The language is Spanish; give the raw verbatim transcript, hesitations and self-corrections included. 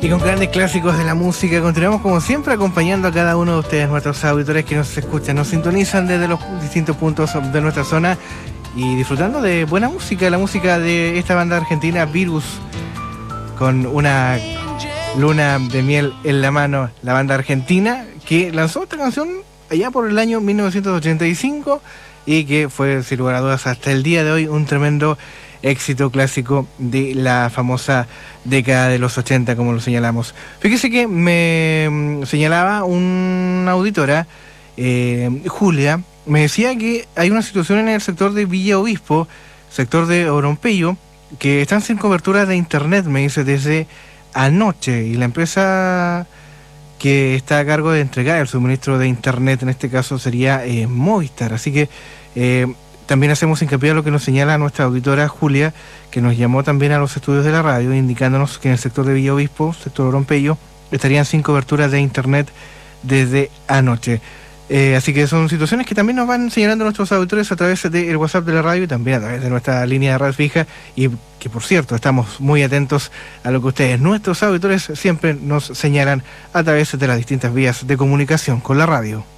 Y con grandes clásicos de la música continuamos como siempre acompañando a cada uno de ustedes, nuestros auditores que nos escuchan, nos sintonizan desde los distintos puntos de nuestra zona y disfrutando de buena música, la música de esta banda argentina Virus, con una luna de miel en la mano, la banda argentina que lanzó esta canción allá por el año mil novecientos ochenta y cinco y que fue, sin lugar a dudas, hasta el día de hoy un tremendo éxito clásico de la famosa década de los ochenta, como lo señalamos. Fíjese que me señalaba una auditora, eh, Julia, me decía que hay una situación en el sector de Villa Obispo, sector de Orompeyo, que están sin cobertura de internet, me dice, desde anoche, y la empresa que está a cargo de entregar el suministro de internet, en este caso sería eh, Movistar, así que eh, también hacemos hincapié a lo que nos señala nuestra auditora Julia, que nos llamó también a los estudios de la radio, indicándonos que en el sector de Villa Obispo, sector Orompeyo, estarían sin cobertura de internet desde anoche. Eh, así que son situaciones que también nos van señalando nuestros auditores a través del WhatsApp de la radio y también a través de nuestra línea de radio fija, y que por cierto estamos muy atentos a lo que ustedes, nuestros auditores, siempre nos señalan a través de las distintas vías de comunicación con la radio.